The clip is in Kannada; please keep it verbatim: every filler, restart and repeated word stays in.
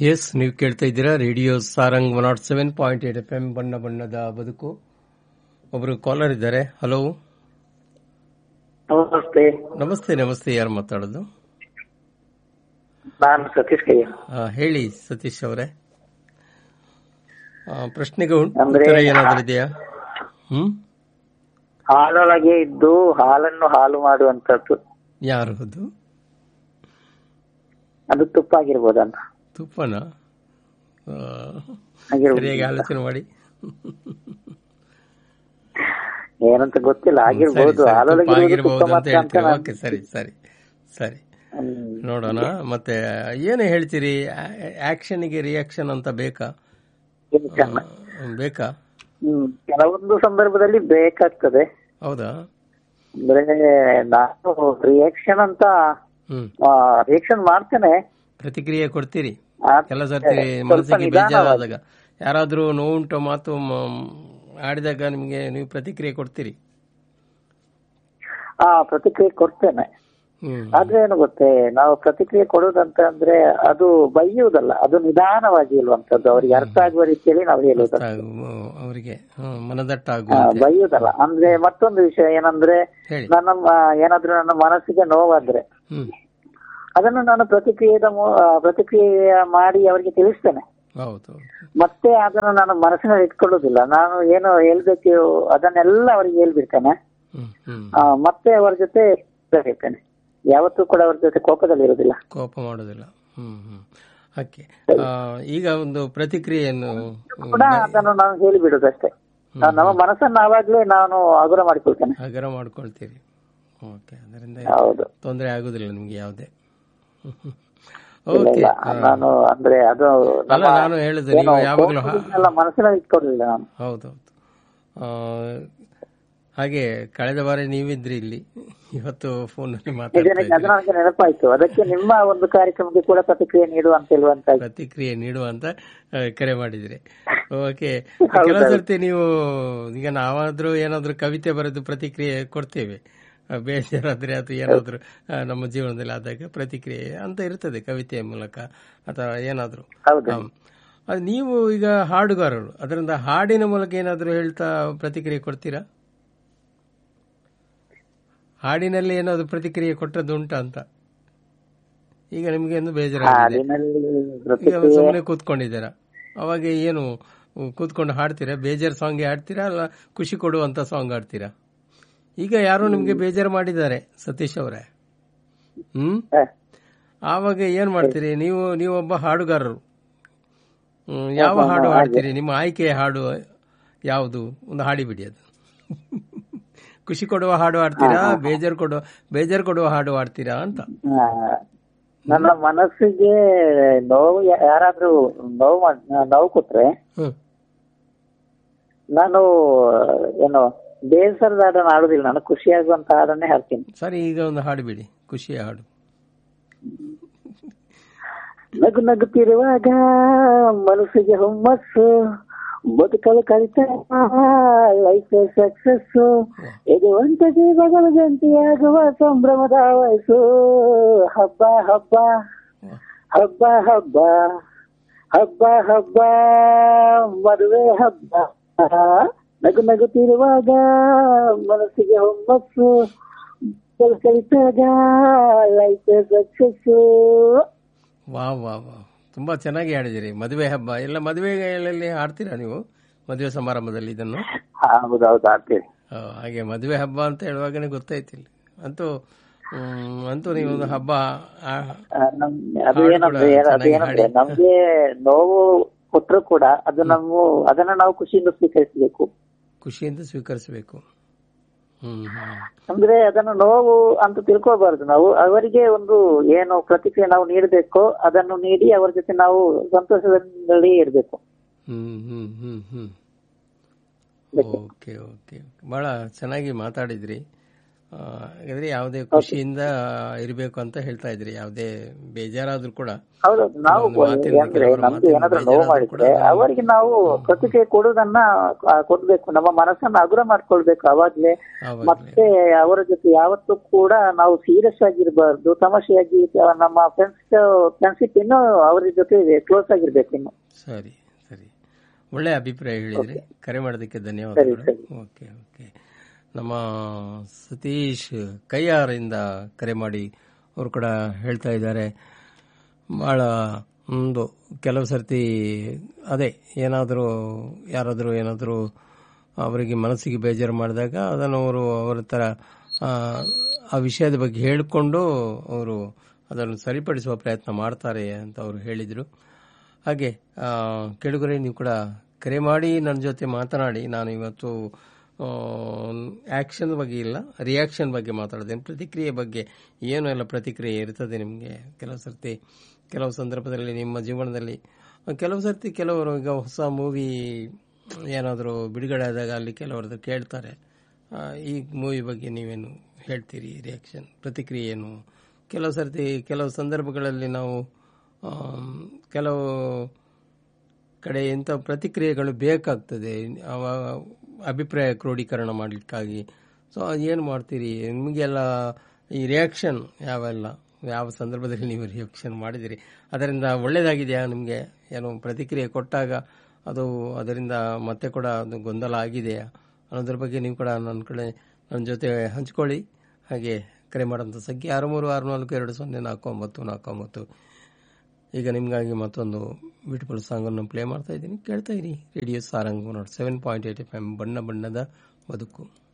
ಎಸ್, ನೀವು ಕೇಳ್ತಾ ಇದ್ದೀರಾ radio Sarang one not seven point eight F M ಬಣ್ಣ ಬಣ್ಣದ ಬದುಕು. ಒಬ್ರು ಕಾಲರ್ ಇದ್ದಾರೆ. ಹಲೋ, ನಮಸ್ತೆ. ನಮಸ್ತೆ. ನಮಸ್ತೆ, ಯಾರು ಮಾತಾಡೋದು? ನಾನು ಸತೀಶ್ ಕೈ. ಹೇಳಿ ಸತೀಶ್ ಅವರೇ, ಪ್ರಶ್ನೆಗೆ ಉತ್ತರ ಏನಾದರೂ ಇದೆಯಾ? ಹ್ಮ್ ಹಾಲೊಳಗೆ ಇದ್ದು ಹಾಲನ್ನು ಹಾಲು ಮಾಡುವಂತದ್ದು ಯಾರು? ಅದು ಅದು ತುಪ್ಪ ಆಗಿರ್ಬೋದಂತ. ತುಪ್ಪನ ಸರಿಯಾಗಿ ಆಲೋಚನೆ ಮಾಡಿ. ಏನಂತ ಗೊತ್ತಿಲ್ಲ, ಆಗಿರ್ಬೋದು. ಓಕೆ, ಸರಿ ಸರಿ ಸರಿ, ನೋಡೋಣ. ಮತ್ತೆ ಏನು ಹೇಳ್ತೀರಿ? ಆಕ್ಷನ್ಗೆ ರಿಯಾಕ್ಷನ್ ಅಂತ ಬೇಕಾ ಬೇಕಾ ಹ್ಮ್ ಕೆಲವೊಂದು ಸಂದರ್ಭದಲ್ಲಿ ಬೇಕಾಗ್ತದೆ. ಹೌದಾ? ಅಂದ್ರೆ ನಾನು ರಿಯಾಕ್ಷನ್ ಅಂತ ರಿಯಾಕ್ಷನ್ ಮಾಡ್ತೇನೆ, ಪ್ರತಿಕ್ರಿಯೆ ಕೊಡ್ತೀರಿ. ಕೆಲ ಸರ್ತಿ ಮನಸ್ಸಿಗೆ ಬೇಜಾರಾದಾಗ, ಯಾರಾದ್ರೂ ನೋವುಂಟು ಮಾತು ಆಡಿದಾಗ ನಿಮ್ಗೆ ನೀವು ಪ್ರತಿಕ್ರಿಯೆ ಕೊಡ್ತೀರಿ? ಹಾ, ಪ್ರತಿಕ್ರಿಯೆ ಕೊಡ್ತೇನೆ. ಆದ್ರೆ ಏನು ಗೊತ್ತೇ, ನಾವು ಪ್ರತಿಕ್ರಿಯೆ ಕೊಡೋದಂತ ಅಂದ್ರೆ ಅದು ಬೈಯುವುದಲ್ಲ, ಅದು ನಿಧಾನವಾಗಿ ಹೇಳುವಂತದ್ದು, ಅವ್ರಿಗೆ ಅರ್ಥ ಆಗುವ ರೀತಿಯಲ್ಲಿ ನಾವು ಹೇಳುವುದು, ಅವರಿಗೆ ಮನದಟ್ಟ ಬೈಯುವುದಲ್ಲ. ಅಂದ್ರೆ ಮತ್ತೊಂದು ವಿಷಯ ಏನಂದ್ರೆ, ನನ್ನ ಏನಾದ್ರೂ ನನ್ನ ಮನಸ್ಸಿಗೆ ನೋವಾದ್ರೆ ಅದನ್ನು ನಾನು ಪ್ರತಿಕ್ರಿಯೆದ ಪ್ರತಿಕ್ರಿಯೆ ಮಾಡಿ ಅವರಿಗೆ ತಿಳಿಸ್ತೇನೆ. ಮತ್ತೆ ಅದನ್ನು ನಾನು ಮನಸ್ಸಿನಲ್ಲಿ ಇಟ್ಕೊಳ್ಳುದಿಲ್ಲ. ನಾನು ಏನು ಹೇಳ್ಬೇಕು ಅದನ್ನೆಲ್ಲ ಅವರಿಗೆ ಹೇಳ್ಬಿಡ್ತೇನೆ. ಮತ್ತೆ ಅವರ ಜೊತೆ ಇರ್ತೇನೆ, ಯಾವತ್ತೂ ಕೂಡ ಅವ್ರ ಜೊತೆ ಕೋಪದಲ್ಲಿ ಇರುವುದಿಲ್ಲ, ಕೋಪ ಮಾಡೋದಿಲ್ಲ. ಹ್ಮ್ ಹ್ಮ್ ಓಕೆ. ಈಗ ಒಂದು ಪ್ರತಿಕ್ರಿಯೆಯನ್ನು ಕೂಡ ಅದನ್ನು ನಾನು ಹೇಳಿಬಿಡುದಷ್ಟೇ. ನಮ್ಮ ಮನಸ್ಸನ್ನು ಆವಾಗ್ಲೇ ನಾನು ಹಗುರ ಮಾಡಿಕೊಳ್ತೇನೆ. ಹಗುರ ಮಾಡ್ಕೊಳ್ತೀರಿ. ಓಕೆ, ಅದರಿಂದ ಹೌದು, ತೊಂದರೆ ಆಗುದಿಲ್ಲ ನಿಮ್ಗೆ ಯಾವುದೇ. ನಾನು ಅಂದ್ರೆ ಅದು ನಾನು ಹೇಳಿದೆ, ನೀವು ಯಾವಾಗಲೂ ಮನಸ್ಸಿನಲ್ಲಿ ಇಟ್ಕೊಳ್ಳಿಲ್ಲ ನಾನು. ಹೌದೌದು. ಹಾಗೆ ಕಳೆದ ಬಾರಿ ನೀವಿದ್ರಿ ಇಲ್ಲಿ, ಇವತ್ತು ಫೋನ್ ನಲ್ಲಿ ಮಾತಾಡ್ತಾ ನೆನಪಾಯ್ತು. ಅದಕ್ಕೆ ನಿಮ್ಮ ಒಂದು ಕಾರ್ಯಕ್ರಮಕ್ಕೆ ಕೂಡ ಪ್ರತಿಕ್ರಿಯೆ ನೀಡುವ ಅಂತ ಹೇಳುವಂತ ಪ್ರತಿಕ್ರಿಯೆ ನೀಡುವಂತ ಕರೆ ಮಾಡಿದ್ರಿ. ಓಕೆ. ಕೆಲವು ಸರ್ತಿ ನೀವು ಈಗ ನಾವಾದ್ರೂ ಏನಾದ್ರು ಕವಿತೆ ಬರೆದು ಪ್ರತಿಕ್ರಿಯೆ ಕೊಡ್ತೇವೆ, ಬೇಜಾರಾದ್ರೆ ಅದು ಏನಾದ್ರು ನಮ್ಮ ಜೀವನದಲ್ಲಿ ಆದಾಗ ಪ್ರತಿಕ್ರಿಯೆ ಅಂತ ಇರ್ತದೆ, ಕವಿತೆಯ ಮೂಲಕ ಅಥವಾ ಏನಾದ್ರು. ಅದು ನೀವು ಈಗ ಹಾಡುಗಾರರು, ಅದರಿಂದ ಹಾಡಿನ ಮೂಲಕ ಏನಾದ್ರು ಹೇಳ್ತಾ ಪ್ರತಿಕ್ರಿಯೆ ಕೊಡ್ತೀರಾ? ಹಾಡಿನಲ್ಲಿ ಏನಾದ್ರು ಪ್ರತಿಕ್ರಿಯೆ ಕೊಟ್ಟದ್ದು ಉಂಟಾ ಅಂತ? ಈಗ ನಿಮ್ಗೆ ಏನು ಬೇಜಾರಾಗಿದೆ, ಈಗ ಸುಮ್ಮನೆ ಕೂತ್ಕೊಂಡಿದ್ದೀರಾ, ಅವಾಗ ಏನು ಕೂತ್ಕೊಂಡು ಹಾಡ್ತೀರಾ? ಬೇಜಾರ್ ಸಾಂಗ್ ಹಾಡ್ತೀರಾ ಅಲ್ಲ ಖುಷಿ ಕೊಡುವಂತ ಸಾಂಗ್ ಹಾಡ್ತೀರಾ? ಈಗ ಯಾರೋ ನಿಮ್ಗೆ ಬೇಜಾರು ಮಾಡಿದ್ದಾರೆ ಸತೀಶ್ ಅವರೇ, ಹ್ಮ್ ಆವಾಗ ಏನ್ ಮಾಡ್ತೀರಿ ನೀವು? ನೀವೊಬ್ಬ ಹಾಡುಗಾರರು, ಯಾವ ಹಾಡು ಹಾಡ್ತೀರಿ? ನಿಮ್ಮ ಆಯ್ಕೆಯ ಹಾಡು ಯಾವುದು? ಒಂದು ಹಾಡಿಬಿಡಿ. ಅದು ಖುಷಿ ಕೊಡುವ ಹಾಡು ಹಾಡ್ತೀರಾ, ಬೇಜಾರು ಕೊಡುವ ಬೇಜಾರು ಕೊಡುವ ಹಾಡು ಹಾಡ್ತೀರಾ ಅಂತ. ನನ್ನ ಮನಸ್ಸಿಗೆ ನೋವು ಯಾರಾದ್ರೂ ನೋವು ನೋವು ಕೊಟ್ರೆ ನಾನು ಏನು ಬೇಸರದ ಹಾಡನ್ನು ಹಾಡುದಿಲ್ಲ, ನಾನು ಖುಷಿಯಾಗುವಂತ ಹಾಡನ್ನೇ ಹಾಡ್ತೀನಿ. ಸರಿ, ಈಗ ಒಂದು ಹಾಡುಬಿಡಿ, ಖುಷಿಯ ಹಾಡು. ನಗು ನಗುತ್ತಿರುವಾಗ ಮನಸ್ಸಿಗೆ ಹುಮ್ಮಸ್ಸು, ಬದುಕಲು ಕಲಿತ ಲೈಫ್ ಸಕ್ಸಸ್, ಇದು ಒಂಟ ಜೀವಗಳ ಜಂಟಿಯಾಗುವ ಸಂಭ್ರಮದ ವಯಸ್ಸು. ಹಬ್ಬ ಹಬ್ಬ ಹಬ್ಬ ಹಬ್ಬ ಹಬ್ಬ ಹಬ್ಬ ಮದುವೆ ಹಬ್ಬ, ನಗು ನಗುತ್ತಿರುವಾಗ ಮನಸ್ಸಿಗೆ ಹುಮ್ಮಸ್ಸು, ಕಲಿತಾಗ ಲೈಫ್ ಸಕ್ಸಸ್. ವಾ ವಾ ವಾ, ತುಂಬಾ ಚೆನ್ನಾಗಿ ಹಾಡಿದಿರಿ. ಮದುವೆ ಹಬ್ಬ ಎಲ್ಲ ಮದುವೆಗಳಲ್ಲಿ ಹಾಡ್ತೀರಾ ನೀವು? ಮದುವೆ ಸಮಾರಂಭದಲ್ಲಿ ಇದನ್ನು? ಹೌದೌದು, ಹಾಡ್ತೀರಿ. ಹಾಗೆ ಮದುವೆ ಹಬ್ಬ ಅಂತ ಹೇಳುವಾಗನೇ ಗೊತ್ತಾಯ್ತಿಲ್ಲ. ಅಂತೂ ಅಂತೂ ನೀವು ಹಬ್ಬ ನಮ್ಗೆ ನೋವು ಕೊಟ್ಟರು ಕೂಡ ಅದು ನಮ್ಮ ಅದನ್ನ ನಾವು ಖುಷಿಯಿಂದ ಸ್ವೀಕರಿಸಬೇಕು. ಖುಷಿಯಿಂದ ಸ್ವೀಕರಿಸಬೇಕು. ಅಂದ್ರೆ ಅದನ್ನು ನೋವು ಅಂತ ತಿಳ್ಕೋಬಾರ್ದು. ನಾವು ಅವರಿಗೆ ಒಂದು ಏನು ಪ್ರತಿಕ್ರಿಯೆ ನಾವು ನೀಡಬೇಕೋ ಅದನ್ನು ನೀಡಿ ಅವರ ಜೊತೆ ನಾವು ಸಂತೋಷದಲ್ಲಿ ಇರಬೇಕು. ಹ್ಮ್ ಹ್ಮ್ ಹ್ಮ್ ಹ್ಮ್ ಓಕೆ ಓಕೆ ಬಹಳ ಚೆನ್ನಾಗಿ ಮಾತಾಡಿದ್ರಿ. ಹಾಗಾದ್ರೆ ಯಾವುದೇ ಖುಷಿಯಿಂದ ಇರಬೇಕು ಅಂತ ಹೇಳ್ತಾ ಇದ್ರಿ, ಯಾವುದೇ ಬೇಜಾರಾದ್ರೂ ಕೂಡ. ಹೌದು, ನಾವು ಅಂದ್ರೆ ನಮ್ದು ಏನಾದ್ರೂ ನೋವು ಮಾಡಿದ್ರೆ ಅವರಿಗೆ ನಾವು ಪ್ರತಿಕ್ರಿಯೆ ಕೊಡುವುದನ್ನ ಕೊಡ್ಬೇಕು, ನಮ್ಮ ಮನಸ್ಸನ್ನ ಹಗುರ ಮಾಡ್ಕೊಳ್ಬೇಕು ಅವಾಗ್ಲೇ. ಮತ್ತೆ ಅವರ ಜೊತೆ ಯಾವತ್ತೂ ಕೂಡ ನಾವು ಸೀರಿಯಸ್ ಆಗಿರ್ಬಾರ್ದು, ತಮಾಷೆಯಾಗಿ ನಮ್ಮ ಫ್ರೆಂಡ್ಸ್ ಫ್ರೆಂಡ್ಶಿಪ್ ಇನ್ನು ಅವರ ಜೊತೆ ಕ್ಲೋಸ್ ಆಗಿರ್ಬೇಕು ಇನ್ನು. ಸರಿ ಸರಿ, ಒಳ್ಳೆ ಅಭಿಪ್ರಾಯ ಹೇಳಿದ್ರಿ. ಕರೆ ಮಾಡೋದಕ್ಕೆ ಧನ್ಯವಾದಗಳು. Okay okay. ನಮ್ಮ ಸತೀಶ್ ಕೈಯಾರಿಂದ ಕರೆ ಮಾಡಿ ಅವರು ಕೂಡ ಹೇಳ್ತಾ ಇದ್ದಾರೆ, ಭಾಳ ಒಂದು ಕೆಲವು ಸರ್ತಿ ಅದೇ ಏನಾದರೂ ಯಾರಾದರೂ ಏನಾದರೂ ಅವರಿಗೆ ಮನಸ್ಸಿಗೆ ಬೇಜಾರು ಮಾಡಿದಾಗ ಅದನ್ನು ಅವರು ಅವರ ಥರ ಆ ವಿಷಯದ ಬಗ್ಗೆ ಹೇಳಿಕೊಂಡು ಅವರು ಅದನ್ನು ಸರಿಪಡಿಸುವ ಪ್ರಯತ್ನ ಮಾಡ್ತಾರೆ ಅಂತ ಅವರು ಹೇಳಿದರು. ಹಾಗೆ ಕೆಳಗರೆ ನೀವು ಕೂಡ ಕರೆ ಮಾಡಿ ನನ್ನ ಜೊತೆ ಮಾತನಾಡಿ. ನಾನು ಇವತ್ತು ಆ್ಯಕ್ಷನ್ ಬಗ್ಗೆ ಇಲ್ಲ, ರಿಯಾಕ್ಷನ್ ಬಗ್ಗೆ ಮಾತಾಡ್ತೇನೆ. ಪ್ರತಿಕ್ರಿಯೆ ಬಗ್ಗೆ ಏನು ಎಲ್ಲ ಪ್ರತಿಕ್ರಿಯೆ ಇರ್ತದೆ ನಿಮಗೆ. ಕೆಲವು ಸರ್ತಿ ಕೆಲವು ಸಂದರ್ಭದಲ್ಲಿ ನಿಮ್ಮ ಜೀವನದಲ್ಲಿ ಕೆಲವು ಸರ್ತಿ ಕೆಲವರು ಈಗ ಹೊಸ ಮೂವಿ ಏನಾದರೂ ಬಿಡುಗಡೆ ಆದಾಗ ಅಲ್ಲಿ ಕೆಲವರು ಕೇಳ್ತಾರೆ, ಈ ಮೂವಿ ಬಗ್ಗೆ ನೀವೇನು ಹೇಳ್ತೀರಿ, ರಿಯಾಕ್ಷನ್ ಪ್ರತಿಕ್ರಿಯೆ ಏನು. ಕೆಲವು ಸರ್ತಿ ಕೆಲವು ಸಂದರ್ಭಗಳಲ್ಲಿ ನಾವು ಕೆಲವು ಕಡೆ ಇಂಥ ಪ್ರತಿಕ್ರಿಯೆಗಳು ಬೇಕಾಗ್ತದೆ ಅಭಿಪ್ರಾಯ ಕ್ರೋಢೀಕರಣ ಮಾಡಲಿಕ್ಕಾಗಿ. ಸೊ ಏನು ಮಾಡ್ತೀರಿ, ನಿಮಗೆಲ್ಲ ಈ ರಿಯಾಕ್ಷನ್ ಯಾವೆಲ್ಲ ಯಾವ ಸಂದರ್ಭದಲ್ಲಿ ನೀವು ರಿಯಾಕ್ಷನ್ ಮಾಡಿದಿರಿ, ಅದರಿಂದ ಒಳ್ಳೆಯದಾಗಿದೆಯಾ ನಿಮಗೆ, ಏನು ಪ್ರತಿಕ್ರಿಯೆ ಕೊಟ್ಟಾಗ ಅದು ಅದರಿಂದ ಮತ್ತೆ ಕೂಡ ಅದು ಗೊಂದಲ ಆಗಿದೆಯಾ ಅನ್ನೋದ್ರ ಬಗ್ಗೆ ನೀವು ಕೂಡ ನನ್ನ ಕಡೆ ನನ್ನ ಜೊತೆ ಹಂಚ್ಕೊಳ್ಳಿ. ಹಾಗೆ ಕರೆ ಮಾಡೋಂಥ ಸಂಖ್ಯೆ ಆರು ಮೂರು ಆರು ನಾಲ್ಕು ಎರಡು ಸೊನ್ನೆ ನಾಲ್ಕು ಒಂಬತ್ತು ನಾಲ್ಕು ಒಂಬತ್ತು. ಈಗ ನಿಮಗಾಗಿ ಮತ್ತೊಂದು ಬ್ಯೂಟಿಫುಲ್ ಸಾಂಗನ್ನು ಪ್ಲೇ ಮಾಡ್ತಾ ಇದ್ದೀನಿ, ಕೇಳ್ತಾ ಇರಿ. Radio Sarang not seven point eight F M, ಬಣ್ಣ ಬಣ್ಣದ ಬದುಕು.